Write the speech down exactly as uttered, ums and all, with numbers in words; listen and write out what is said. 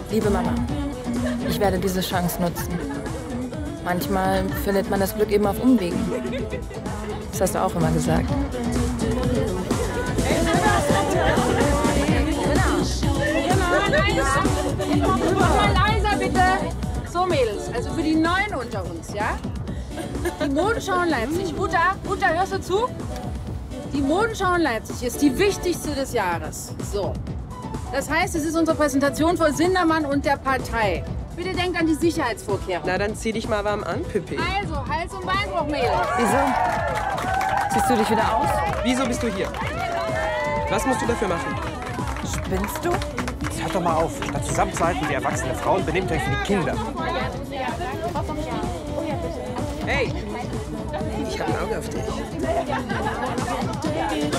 Liebe Mama, ich werde diese Chance nutzen. Manchmal findet man das Glück eben auf Umwegen. Das hast du auch immer gesagt. Mach mal leiser, bitte. So, Mädels, also für die Neuen unter uns, ja? Die Modenschau in Leipzig. Uta, Uta, hörst du zu? Die Modenschau in Leipzig ist die wichtigste des Jahres. So. Das heißt, es ist unsere Präsentation von Sindermann und der Partei. Bitte denkt an die Sicherheitsvorkehrungen. Na, dann zieh dich mal warm an, Pippi. Also, Hals- und Beinbruch, Mädels. Wieso? Ziehst du dich wieder aus? Wieso bist du hier? Was musst du dafür machen? Spinnst du? Jetzt hört doch mal auf. Statt zusammenzuhalten wie erwachsene Frauen, benehmt euch wie die Kinder. Hey, ich hab ein Auge auf dich.